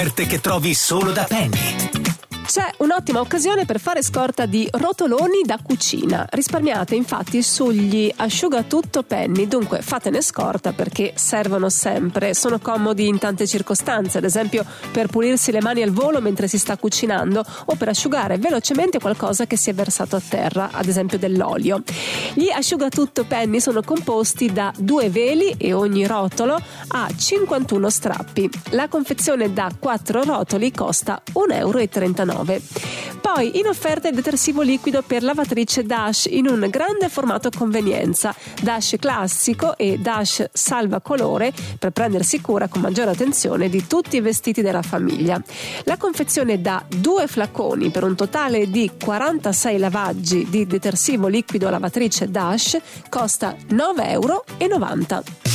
Che trovi solo da Penny. C'è un'ottima occasione per fare scorta di rotoloni da cucina. Risparmiate infatti sugli asciugatutto Penny, dunque fatene scorta perché servono sempre, sono comodi in tante circostanze, ad esempio per pulirsi le mani al volo mentre si sta cucinando o per asciugare velocemente qualcosa che si è versato a terra, ad esempio dell'olio. Gli asciugatutto Penny sono composti da 2 veli e ogni rotolo ha 51 strappi. La confezione da 4 rotoli costa 1,39 €. Poi in offerta il detersivo liquido per lavatrice Dash in un grande formato convenienza, Dash classico e Dash salva colore, per prendersi cura con maggiore attenzione di tutti i vestiti della famiglia. La confezione da 2 flaconi per un totale di 46 lavaggi di detersivo liquido lavatrice Dash costa 9,90 €.